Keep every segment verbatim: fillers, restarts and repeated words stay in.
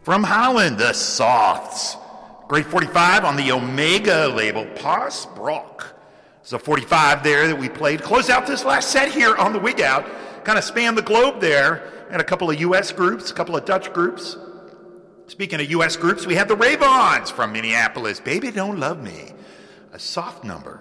From Holland, the Softs. Grade forty-five on the Omega label, Pas Brock. It's a forty-five there that we played. Close out this last set here on the Wig Out. Kind of spanned the globe there. And a couple of U S groups, a couple of Dutch groups. Speaking of U S groups, we have the Ravons from Minneapolis. Baby Don't Love Me. A soft number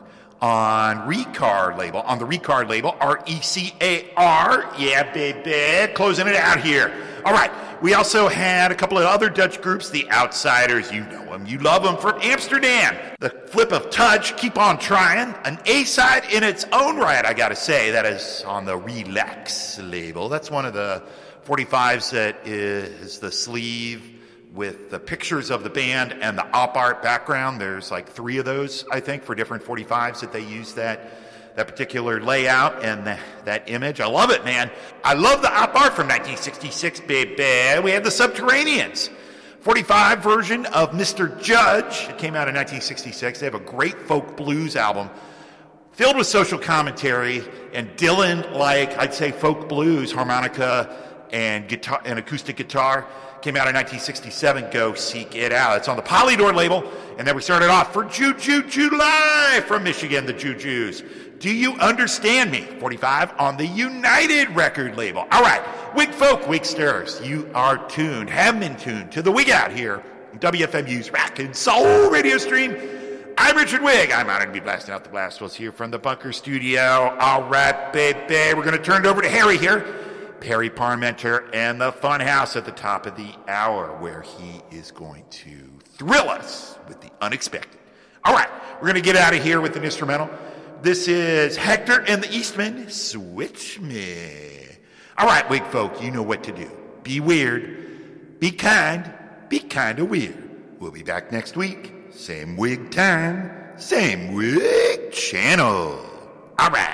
on Recard label, on the Recard label, R E C A R. Yeah, baby. Closing it out here. All right. We also had a couple of other Dutch groups, the Outsiders. You know them. You love them, from Amsterdam. The Flip of Touch, Keep On Trying. An A-side in its own right, I got to say. That is on the Relax label. That's one of the forty-fives that is the sleeve with the pictures of the band and the op art background. There's like three of those, I think, for different forty-fives that they use that that particular layout and the, that image. I love it, man. I love the op art from nineteen sixty-six, baby. We have the Subterraneans. forty-five version of Mister Judge. It came out in nineteen sixty-six. They have a great folk blues album filled with social commentary and Dylan-like, I'd say, folk blues, harmonica and guitar and acoustic guitar. Came out in nineteen sixty-seven. Go seek it out. It's on the Polydor label. And then we started off for Juju July from Michigan, the Jujus. Do You Understand Me? forty-five on the United record label. All right. Wig folk, wig stirrers. You are tuned, have been tuned to the Wig Out here. W F M U's Rock and Soul radio stream. I'm Richard Wig. I'm honored to be blasting out the blast wells here from the Bunker Studio. All right, baby. We're going to turn it over to Harry here. Perry Parmenter and the Funhouse at the top of the hour, where he is going to thrill us with the unexpected. All right, we're going to get out of here with an instrumental. This is Hector and the Eastmen, Switch Me. All right, wig folk, you know what to do. Be weird, be kind, be kind of weird. We'll be back next week. Same wig time, same wig channel. All right.